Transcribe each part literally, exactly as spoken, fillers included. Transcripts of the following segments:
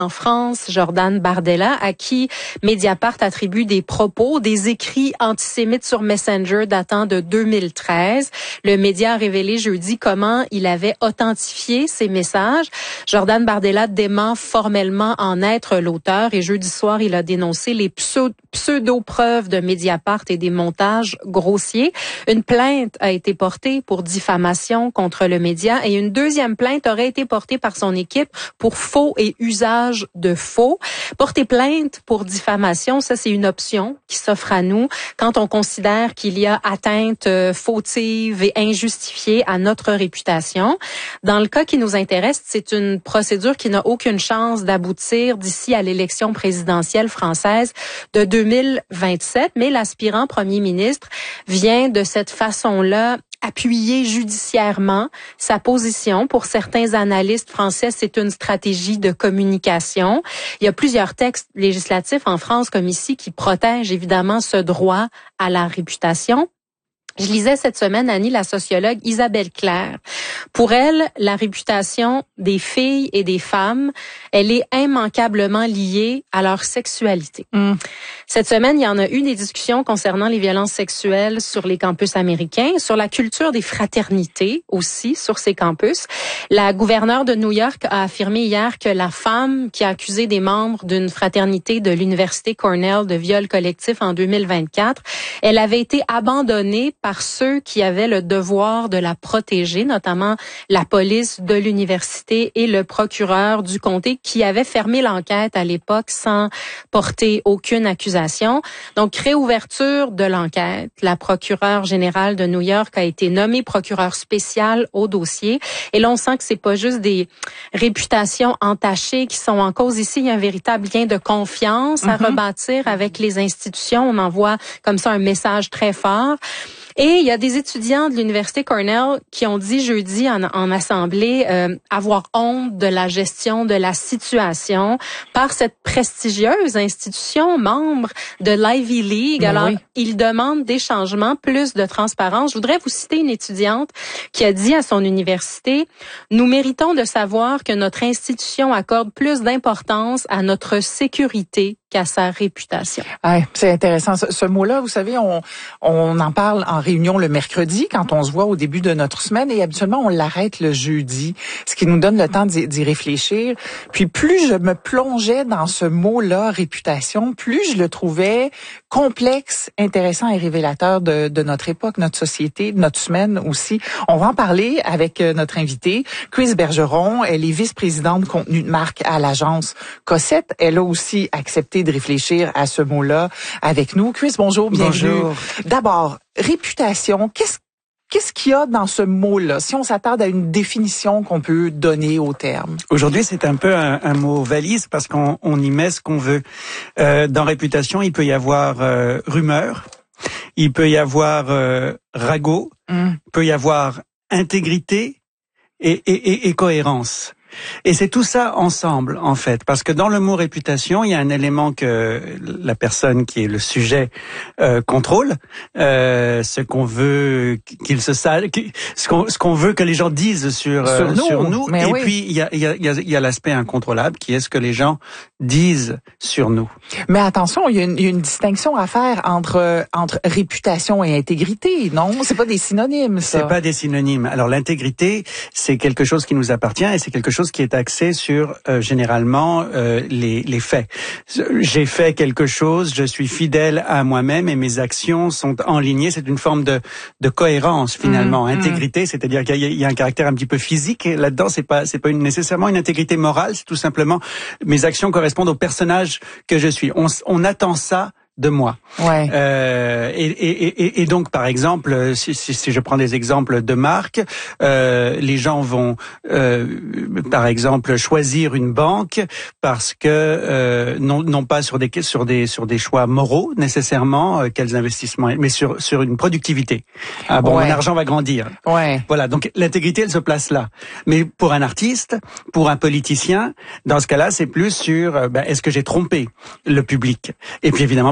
en France, Jordan Bardella, à qui Mediapart attribue des propos, des écrits antisémites sur Messenger datant de deux mille treize. Le média a révélé jeudi comment il avait authentifié ces messages. Jordan Bardella dément formellement en être l'auteur et jeudi soir, il a dénoncé les pseudo-preuves de Mediapart et des montages grossiers. Une plainte a été portée pour diffamation contre le média et une deuxième plainte aurait été portée par son équipe pour faux et usage de faux. Porter plainte pour diffamation, ça c'est une option qui s'offre à nous quand on considère qu'il y a atteinte fautive et injustifiée à notre réputation. Dans le cas qui nous intéresse, c'est une procédure qui n'a aucune chance d'aboutir d'ici à l'élection présidentielle française de deux mille vingt-sept, mais l'aspirant premier ministre vient de cette façon-là appuyer judiciairement sa position. Pour certains analystes français, c'est une stratégie de communication. Il y a plusieurs textes législatifs en France comme ici qui protègent évidemment ce droit à la réputation. Je lisais cette semaine, Annie, la sociologue Isabelle Claire. Pour elle, la réputation des filles et des femmes, elle est immanquablement liée à leur sexualité. Mm. Cette semaine, il y en a eu des discussions concernant les violences sexuelles sur les campus américains, sur la culture des fraternités aussi sur ces campus. La gouverneure de New York a affirmé hier que la femme qui a accusé des membres d'une fraternité de l'université Cornell de viol collectif en deux mille vingt-quatre, elle avait été abandonnée par ceux qui avaient le devoir de la protéger, notamment la police de l'université et le procureur du comté qui avait fermé l'enquête à l'époque sans porter aucune accusation. Donc, réouverture de l'enquête. La procureure générale de New York a été nommée procureure spéciale au dossier. Et là, on sent que c'est pas juste des réputations entachées qui sont en cause. Ici, il y a un véritable lien de confiance à mm-hmm. rebâtir avec les institutions. On envoie comme ça un message très fort. Et il y a des étudiants de l'université Cornell qui ont dit jeudi en, en assemblée euh, avoir honte de la gestion de la situation par cette prestigieuse institution membre de l'Ivy League. Alors, oui. Ils demandent des changements, plus de transparence. Je voudrais vous citer une étudiante qui a dit à son université « Nous méritons de savoir que notre institution accorde plus d'importance à notre sécurité qu'à sa réputation. » Ouais, c'est intéressant. Ce, ce mot-là, vous savez, on, on en parle en réunion le mercredi quand on se voit au début de notre semaine et habituellement, on l'arrête le jeudi, ce qui nous donne le temps d'y, d'y réfléchir. Puis plus je me plongeais dans ce mot-là, réputation, plus je le trouvais complexe, intéressant et révélateur de, de notre époque, notre société, de notre semaine aussi. On va en parler avec notre invitée, Chris Bergeron. Elle est vice-présidente contenu de marque à l'agence Cossette. Elle a aussi accepté de réfléchir à ce mot-là avec nous. Chris, bonjour, bienvenue. Bonjour. D'abord, réputation, qu'est-ce Qu'est-ce qu'il y a dans ce mot-là, si on s'attarde à une définition qu'on peut donner au terme? Aujourd'hui, c'est un peu un, un mot valise parce qu'on on y met ce qu'on veut. Euh, dans réputation, il peut y avoir euh, rumeur, il peut y avoir euh, ragot, mm. il peut y avoir intégrité et, et, et, et cohérence. Et c'est tout ça ensemble, en fait, parce que dans le mot réputation, il y a un élément que la personne qui est le sujet euh, contrôle, euh, ce qu'on veut qu'il se sache, ce qu'on, ce qu'on veut que les gens disent sur sur euh, nous. Sur nous. Mais et oui. puis il y a, il y a, il y a, il y a l'aspect incontrôlable qui est ce que les gens disent sur nous. Mais attention, il y a une, il y a une distinction à faire entre entre réputation et intégrité, non? C'est pas des synonymes, ça. C'est pas des synonymes. Alors l'intégrité, c'est quelque chose qui nous appartient et c'est quelque chose qui est axé sur euh, généralement euh, les, les faits. J'ai fait quelque chose, je suis fidèle à moi-même et mes actions sont enlignées. C'est une forme de, de cohérence finalement. Mmh, intégrité, mmh. c'est-à-dire qu'il y a, il y a un caractère un petit peu physique et là-dedans. C'est pas c'est pas une, nécessairement une intégrité morale. C'est tout simplement mes actions correspondent au personnage que je suis. On, on attend ça de moi. Ouais. Euh, et, et, et, et donc, par exemple, si, si, si je prends des exemples de marques, euh, les gens vont, euh, par exemple, choisir une banque parce que euh, non, non pas sur des sur des sur des choix moraux nécessairement, euh, quels investissements, mais sur sur une productivité. Ah bon, ouais. mon argent va grandir. Ouais. Voilà. Donc l'intégrité, elle se place là. Mais pour un artiste, pour un politicien, dans ce cas-là, c'est plus sur, euh, ben, est-ce que j'ai trompé le public? Et puis évidemment pour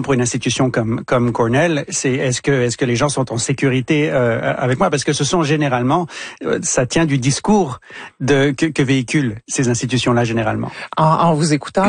pour une institution comme comme Cornell, c'est est-ce que est-ce que les gens sont en sécurité euh, avec moi, parce que ce sont généralement, euh, ça tient du discours de que, que véhiculent ces institutions-là généralement. En, en vous écoutant,